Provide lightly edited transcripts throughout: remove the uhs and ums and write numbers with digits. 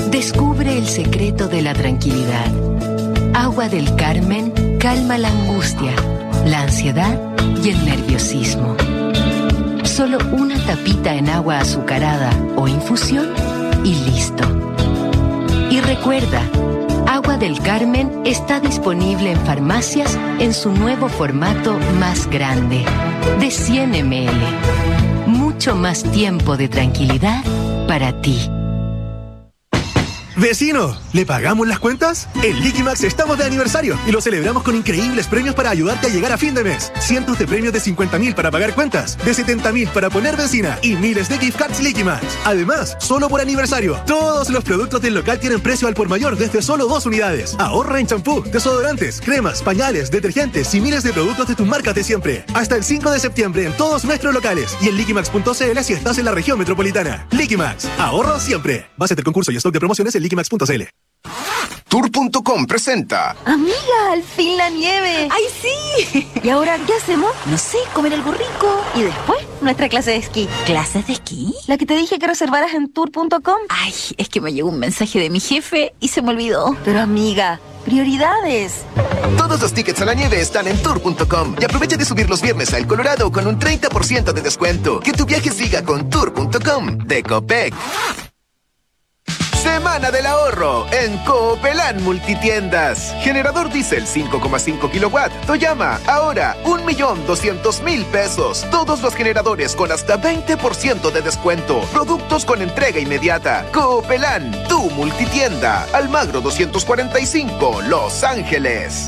Descubre el secreto de la tranquilidad. Agua del Carmen calma la angustia, la ansiedad y el nerviosismo. Solo una tapita en agua azucarada o infusión y listo. Y recuerda, Agua del Carmen está disponible en farmacias en su nuevo formato más grande, de 100 ml. Mucho más tiempo de tranquilidad para ti. ¡Vecino! ¿Le pagamos las cuentas? En Liquimax estamos de aniversario y lo celebramos con increíbles premios para ayudarte a llegar a fin de mes. Cientos de premios de 50.000 para pagar cuentas, de 70.000 para poner benzina y miles de gift cards Liquimax. Además, solo por aniversario, todos los productos del local tienen precio al por mayor desde solo 2 unidades. Ahorra en champú, desodorantes, cremas, pañales, detergentes y miles de productos de tus marcas de siempre. Hasta el 5 de septiembre en todos nuestros locales y en liquimax.cl si estás en la región metropolitana. Liquimax, ahorro siempre. Base del concurso y stock de promociones en liquimax.cl. Tour.com presenta. Amiga, al fin la nieve. ¡Ay, sí! ¿Y ahora qué hacemos? No sé, comer algo rico. Y después, nuestra clase de esquí. ¿Clases de esquí? La que te dije que reservaras en Tour.com. Ay, es que me llegó un mensaje de mi jefe y se me olvidó. Pero amiga, prioridades. Todos los tickets a la nieve están en Tour.com. Y aprovecha de subir los viernes a El Colorado con un 30% de descuento. Que tu viaje siga con Tour.com de Copec. Semana del ahorro en Coopelán Multitiendas. Generador diésel 5,5 kilowatt. Toyama, ahora 1.200.000 pesos. Todos los generadores con hasta 20% de descuento. Productos con entrega inmediata. Coopelán, tu multitienda. Almagro 245, Los Ángeles.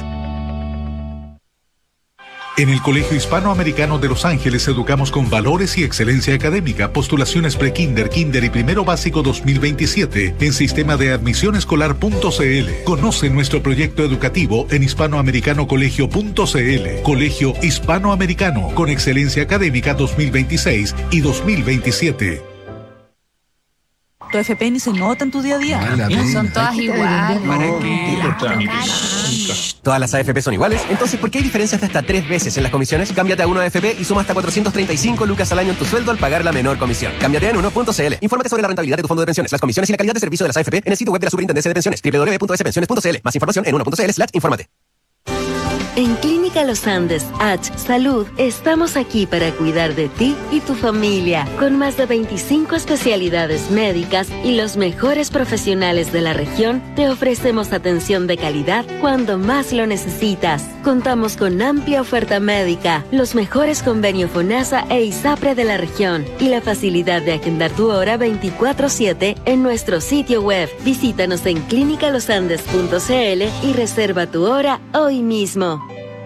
En el Colegio Hispanoamericano de Los Ángeles educamos con valores y excelencia académica. Postulaciones pre-kinder, kinder y primero básico 2027 en sistema de admisionescolar.cl. Conoce nuestro proyecto educativo en hispanoamericanocolegio.cl. Colegio Hispanoamericano con excelencia académica 2026 y 2027. Tu FP ni se nota en tu día a día. Son todas iguales. ¿Para qué? ¿Todas las AFP son iguales? Entonces, ¿por qué hay diferencias de hasta 3 veces en las comisiones? Cámbiate a 1AFP y suma hasta 435 lucas al año en tu sueldo al pagar la menor comisión. Cámbiate en 1.cl. Infórmate sobre la rentabilidad de tu fondo de pensiones, las comisiones y la calidad de servicio de las AFP en el sitio web de la Superintendencia de Pensiones, www.spensiones.cl. Más información en 1.cl/. Infórmate. En Clínica Los Andes H Salud estamos aquí para cuidar de ti y tu familia, con más de 25 especialidades médicas y los mejores profesionales de la región. Te ofrecemos atención de calidad cuando más lo necesitas. Contamos con amplia oferta médica, los mejores convenios FONASA e ISAPRE de la región y la facilidad de agendar tu hora 24/7 en nuestro sitio web. Visítanos en clinicalosandes.cl y reserva tu hora hoy mismo.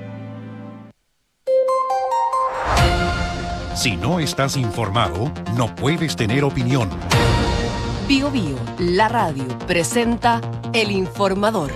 Si no estás informado, no puedes tener opinión. Bío Bío, la radio, presenta El Informador.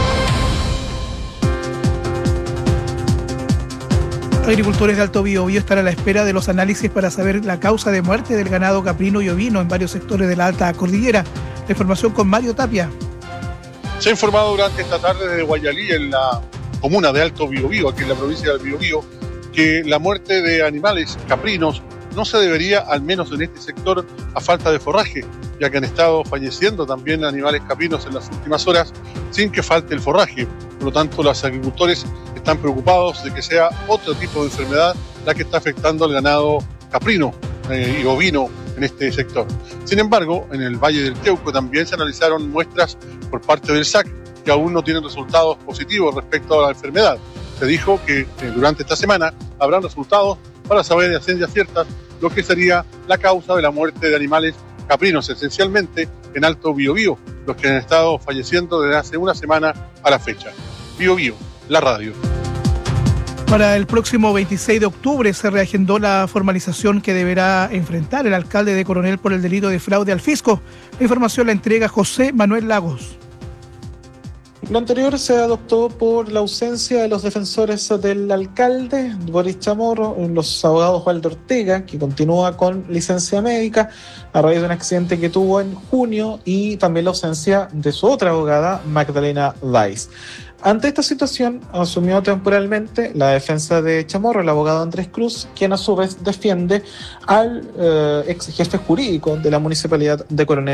Agricultores de Alto Biobío están a la espera de los análisis para saber la causa de muerte del ganado caprino y ovino en varios sectores de la alta cordillera. La información con Mario Tapia. Se ha informado durante esta tarde desde Guayalí, en la comuna de Alto Biobío, aquí en la provincia del Biobío, que la muerte de animales caprinos no se debería, al menos en este sector, a falta de forraje, ya que han estado falleciendo también animales caprinos en las últimas horas sin que falte el forraje. Por lo tanto, los agricultores están preocupados de que sea otro tipo de enfermedad la que está afectando al ganado caprino y ovino en este sector. Sin embargo, en el Valle del Queuco también se analizaron muestras por parte del SAC que aún no tienen resultados positivos respecto a la enfermedad. Se dijo que durante esta semana habrán resultados para saber de ciencia cierta lo que sería la causa de la muerte de animales caprinos, esencialmente en Alto Biobío, los que han estado falleciendo desde hace una semana a la fecha. Biobío, la radio. Para el próximo 26 de octubre se reagendó la formalización que deberá enfrentar el alcalde de Coronel por el delito de fraude al fisco. La información la entrega José Manuel Lagos. Lo anterior se adoptó por la ausencia de los defensores del alcalde, Boris Chamorro, los abogados Waldo Ortega, que continúa con licencia médica a raíz de un accidente que tuvo en junio, y también la ausencia de su otra abogada, Magdalena Weiss. Ante esta situación, asumió temporalmente la defensa de Chamorro el abogado Andrés Cruz, quien a su vez defiende al ex jefe jurídico de la Municipalidad de Coronel.